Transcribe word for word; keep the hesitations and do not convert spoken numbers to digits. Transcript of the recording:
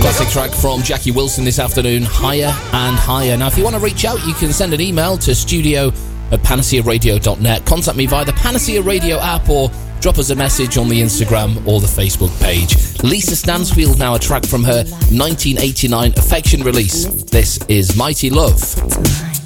Classic track from Jackie Wilson this afternoon, Higher and Higher. Now, if you want to reach out, you can send an email to studio at panacea radio dot net. Contact me via the Panacea Radio app or drop us a message on the Instagram or the Facebook page. Lisa Stansfield now, a track from her nineteen eighty-nine Affection release. This is Mighty Love.